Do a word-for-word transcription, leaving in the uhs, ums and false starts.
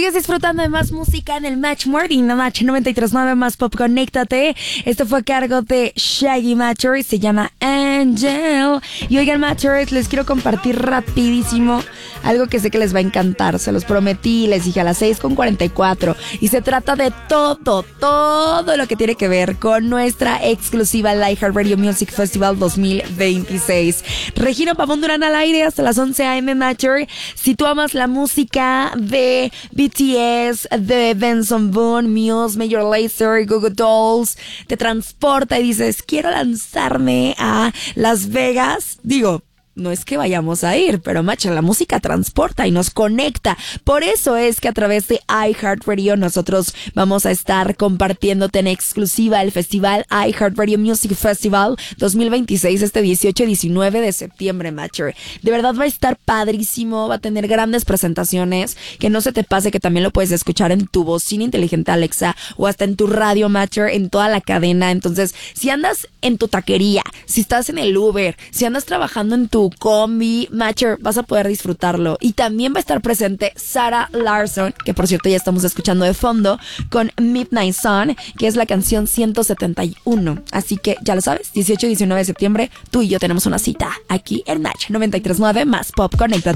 Sigues disfrutando de más música en el Match Morning, la Match noventa y tres punto nueve más Pop. Conéctate. Esto fue a cargo de Shaggy Matcher y se llama Angel. Y oigan, Matchers, les quiero compartir rapidísimo algo que sé que les va a encantar. Se los prometí, les dije a las seis con cuarenta y cuatro. Y se trata de todo, todo lo que tiene que ver con nuestra exclusiva iHeartRadio Music Festival dos mil veintiséis. Regina Pavón Durán al aire hasta las once a eme, Matcher. Si tú amas la música de B T S, de Benson Boone, Muse, Major Lazer, Goo Goo Dolls, te transporta y dices, quiero lanzarme a Las Vegas, digo, no es que vayamos a ir, pero macho, la música transporta y nos conecta. Por eso es que a través de iHeartRadio nosotros vamos a estar compartiéndote en exclusiva el festival iHeartRadio Music Festival dos mil veintiséis este dieciocho y diecinueve de septiembre, Matcher. De verdad va a estar padrísimo, va a tener grandes presentaciones, que no se te pase que también lo puedes escuchar en tu bocina inteligente Alexa o hasta en tu radio, Matcher, en toda la cadena. Entonces, si andas en tu taquería, si estás en el Uber, si andas trabajando en tu combi, Matcher, vas a poder disfrutarlo. Y también va a estar presente Sarah Larsson, que por cierto ya estamos escuchando de fondo, con Midnight Sun, que es la canción ciento setenta y uno. Así que ya lo sabes, dieciocho y diecinueve de septiembre, tú y yo tenemos una cita aquí en Match noventa y tres punto nueve más Pop. Conéctate.